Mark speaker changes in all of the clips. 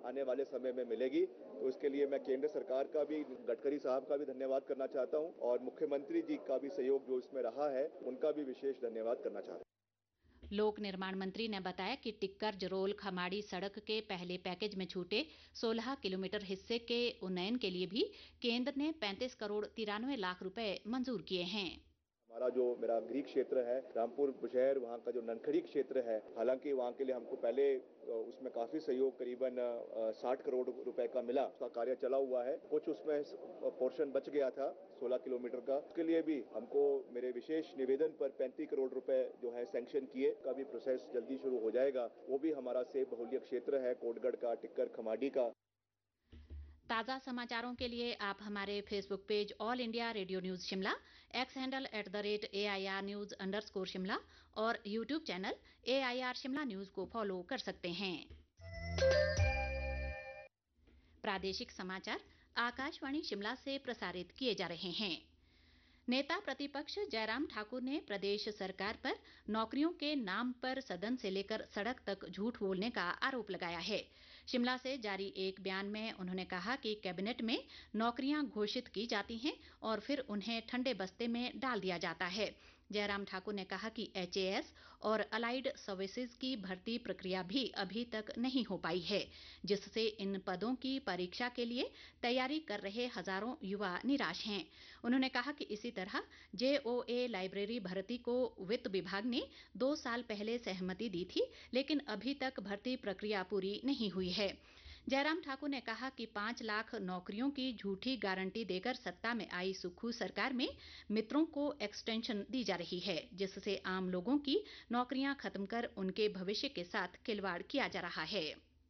Speaker 1: आने वाले समय में मिलेगी। तो इसके लिए मैं केंद्र सरकार का भी, गडकरी साहब का भी धन्यवाद करना चाहता हूं और मुख्यमंत्री जी का भी सहयोग जो इसमें रहा है उनका भी विशेष धन्यवाद करना चाहता हूं।
Speaker 2: लोक निर्माण मंत्री ने बताया कि टिक्कर जरोल खमाड़ी सड़क के पहले पैकेज में छूटे 16 किलोमीटर हिस्से के उन्नयन के लिए भी केंद्र ने 35 करोड़ 93 लाख रुपए मंजूर किए हैं।
Speaker 1: हमारा जो मेरा गृह क्षेत्र है रामपुर बुशहर, वहाँ का जो ननखड़ी क्षेत्र है, हालांकि वहाँ के लिए हमको पहले उसमें काफी सहयोग करीबन 60 करोड़ रुपए का मिला। उसका कार्य चला हुआ है, कुछ उसमें पोर्शन बच गया था 16 किलोमीटर का। उसके लिए भी हमको मेरे विशेष निवेदन पर 35 करोड़ रुपए जो है सैंक्शन किए का भी प्रोसेस जल्दी शुरू हो जाएगा। वो भी हमारा सेब बहुल्य क्षेत्र है, कोटगढ़ का, टिक्कर खमाडी का।
Speaker 2: ताज़ा समाचारों के लिए आप हमारे Facebook page all India radio news Shimla, x handle @AIR News_शिमला और YouTube channel AIR Shimla news को फॉलो कर सकते हैं। प्रादेशिक समाचार आकाशवाणी शिमला से प्रसारित किए जा रहे हैं। नेता प्रतिपक्ष जयराम ठाकुर ने प्रदेश सरकार पर नौकरियों के नाम पर सदन से लेकर सड़क तक झूठ बोलने का आरोप लगाया है। शिमला से जारी एक बयान में उन्होंने कहा कि कैबिनेट में नौकरियां घोषित की जाती हैं और फिर उन्हें ठंडे बस्ते में डाल दिया जाता है। जयराम ठाकुर ने कहा कि HAS और अलाइड सर्विसेज की भर्ती प्रक्रिया भी अभी तक नहीं हो पाई है, जिससे इन पदों की परीक्षा के लिए तैयारी कर रहे हजारों युवा निराश हैं। उन्होंने कहा कि इसी तरह JOA लाइब्रेरी भर्ती को वित्त विभाग ने 2 साल पहले सहमति दी थी, लेकिन अभी तक भर्ती प्रक्रिया पूरी नहीं हुई है। जयराम ठाकुर ने कहा कि 5 लाख नौकरियों की झूठी गारंटी देकर सत्ता में आई सुक्खू सरकार में मित्रों को एक्सटेंशन दी जा रही है, जिससे आम लोगों की नौकरियां खत्म कर उनके भविष्य के साथ खिलवाड़ किया जा रहा है।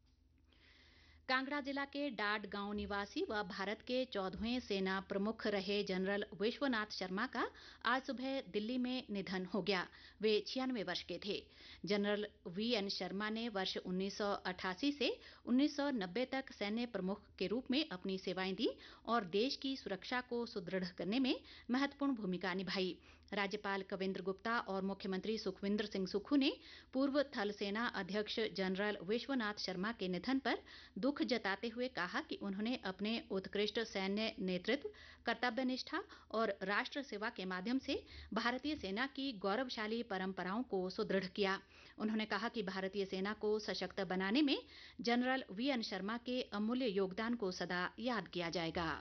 Speaker 2: कांगड़ा जिला के डाड गांव निवासी व भारत के 14वें सेना प्रमुख रहे जनरल विश्वनाथ शर्मा का आज सुबह दिल्ली में निधन हो गया। वे 96 वर्ष के थे। जनरल VN शर्मा ने वर्ष 1988 से 1990 तक सैन्य प्रमुख के रूप में अपनी सेवाएं दी और देश की सुरक्षा को सुदृढ़ करने में महत्वपूर्ण भूमिका निभाई। राज्यपाल कविंद्र गुप्ता और मुख्यमंत्री सुखविंदर सिंह सुक्खू ने पूर्व थल सेना अध्यक्ष जनरल विश्वनाथ शर्मा के निधन पर दुख जताते हुए कहा कि उन्होंने अपने उत्कृष्ट सैन्य नेतृत्व, कर्तव्यनिष्ठा और राष्ट्र सेवा के माध्यम से भारतीय सेना की गौरवशाली परंपराओं को सुदृढ़ किया। उन्होंने कहा कि भारतीय सेना को सशक्त बनाने में जनरल VN शर्मा के अमूल्य योगदान को सदा याद किया जाएगा।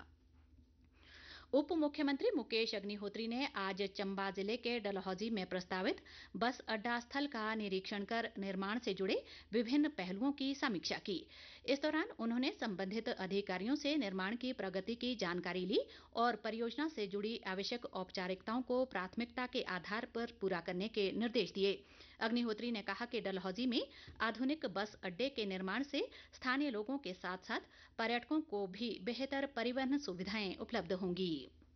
Speaker 2: उप मुख्यमंत्री मुकेश अग्निहोत्री ने आज चंबा जिले के डलहौजी में प्रस्तावित बस अड्डा स्थल का निरीक्षण कर निर्माण से जुड़े विभिन्न पहलुओं की समीक्षा की। इस दौरान उन्होंने संबंधित अधिकारियों से निर्माण की प्रगति की जानकारी ली और परियोजना से जुड़ी आवश्यक औपचारिकताओं को प्राथमिकता के आधार पर पूरा करने के निर्देश दिए। अग्निहोत्री ने कहा कि डलहौजी में आधुनिक बस अड्डे के निर्माण से स्थानीय लोगों के साथ साथ पर्यटकों को भी बेहतर परिवहन सुविधाएं उपलब्ध होंगी।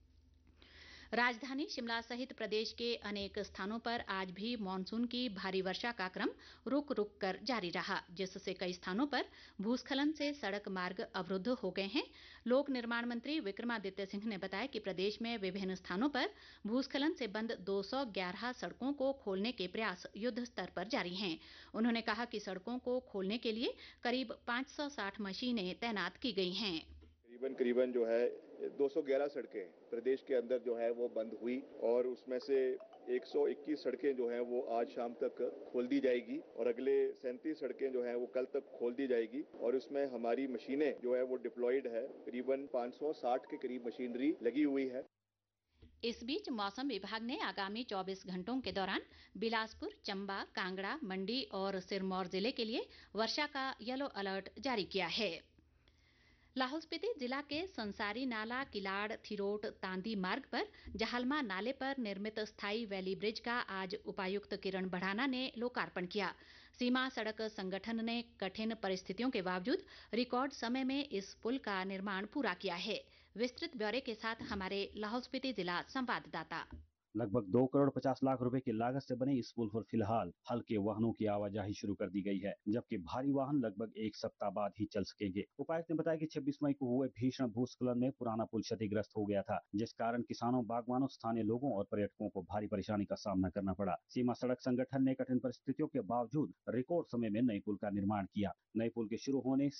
Speaker 2: राजधानी शिमला सहित प्रदेश के अनेक स्थानों पर आज भी मानसून की भारी वर्षा का क्रम रुक रुक कर जारी रहा, जिससे कई स्थानों पर भूस्खलन से सड़क मार्ग अवरुद्ध हो गए हैं। लोक निर्माण मंत्री विक्रमादित्य सिंह ने बताया कि प्रदेश में विभिन्न स्थानों पर भूस्खलन से बंद 211 सड़कों को खोलने के प्रयास युद्ध स्तर पर जारी हैं। उन्होंने कहा कि सड़कों को खोलने के लिए करीब 560 मशीनें तैनात की गई हैं।
Speaker 1: करीबन जो है 211 सड़कें प्रदेश के अंदर जो है वो बंद हुई और उसमें से 121 सड़कें जो हैं वो आज शाम तक खोल दी जाएगी और अगले 37 सड़कें जो हैं वो कल तक खोल दी जाएगी और उसमें हमारी मशीनें जो है वो डिप्लॉयड है। करीबन 560 के करीब मशीनरी लगी हुई है।
Speaker 2: इस बीच मौसम विभाग ने आगामी 24 घंटों के दौरान बिलासपुर, चंबा, कांगड़ा, मंडी और सिरमौर जिले के लिए वर्षा का येलो अलर्ट जारी किया है। लाहौल स्पीति जिला के संसारी नाला किलाड़ थिरोट तांदी मार्ग पर जहालमा नाले पर निर्मित स्थायी वैली ब्रिज का आज उपायुक्त किरण बढ़ाना ने लोकार्पण किया। सीमा सड़क संगठन ने कठिन परिस्थितियों के बावजूद रिकॉर्ड समय में इस पुल का निर्माण पूरा किया है। विस्तृत ब्यौरे के साथ हमारे लाहौल स्पीति जिला संवाददाता।
Speaker 3: लगभग 2 करोड़ 50 लाख रुपए की लागत से बने इस पुल पर फिलहाल हल्के वाहनों की आवाजाही शुरू कर दी गई है, जबकि भारी वाहन लगभग एक सप्ताह बाद ही चल सकेंगे। उपायुक्त ने बताया कि 26 मई को हुए भीषण भूस्खलन में पुराना पुल क्षतिग्रस्त हो गया था, जिस कारण किसानों, बागवानों, स्थानीय लोगों और पर्यटकों को भारी परेशानी का सामना करना पड़ा। सीमा सड़क संगठन ने कठिन परिस्थितियों के बावजूद रिकॉर्ड समय में नए पुल का निर्माण किया। नए पुल के शुरू होने